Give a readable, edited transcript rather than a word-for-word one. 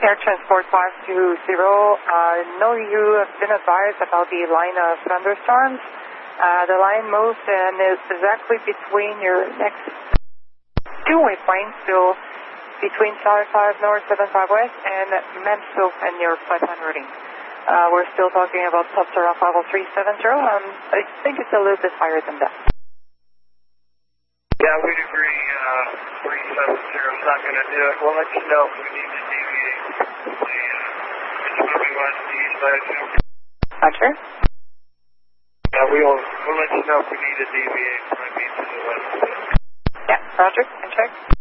Air Transport 520, I know you have been advised about the line of thunderstorms. The line moves and is exactly between your next two waypoints, so between Tower 5 North 75 West and Memso and your flight plan routing. We're still talking about tops around 50370. I think it's a little bit higher than that. Yeah, we'd agree. 370 is not going to do it. We'll let you know if we need to deviate. It's moving west to east, I assume. Roger. Yeah, we'll let you know if we need to deviate. Might be to the west. Yeah, Roger. Can check.